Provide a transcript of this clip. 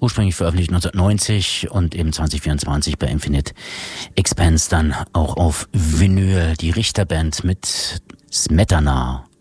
ursprünglich veröffentlicht 1990 und eben 2024 bei Infinite Expanse dann auch auf Vinyl. Die Richterband mit Smetana.